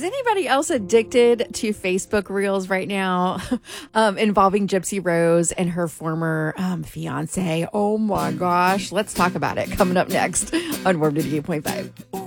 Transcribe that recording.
anybody else addicted to Facebook Reels right now involving Gypsy Rose and her former fiance? Oh my gosh. Let's talk about it coming up next on Warm 88.5.